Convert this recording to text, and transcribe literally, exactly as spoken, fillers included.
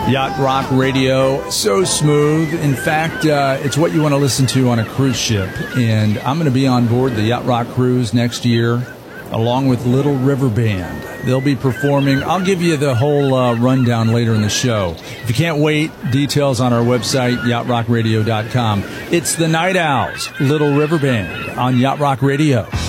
Yacht Rock Radio, so smooth. In fact, uh, it's what you want to listen to on a cruise ship. And I'm going to be on board the Yacht Rock cruise next year, along with Little River Band. They'll be performing. I'll give you the whole uh, rundown later in the show. If you can't wait, details on our website, yacht rock radio dot com. It's the Night Owls, Little River Band on Yacht Rock Radio.